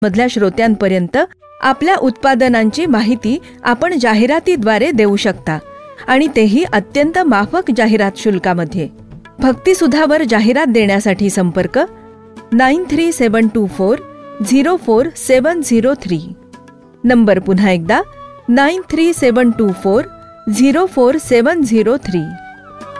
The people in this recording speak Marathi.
मधल्या श्रोत्यांपर्यंत आपल्या उत्पादनांची माहिती आपण जाहिरातीद्वारे देऊ शकता आणि तेही अत्यंत माफक जाहिरात शुल्कामध्ये. भक्तिसुधावर जाहिरात देण्यासाठी संपर्क 9372404703. नंबर पुन्हा एकदा 9372404703.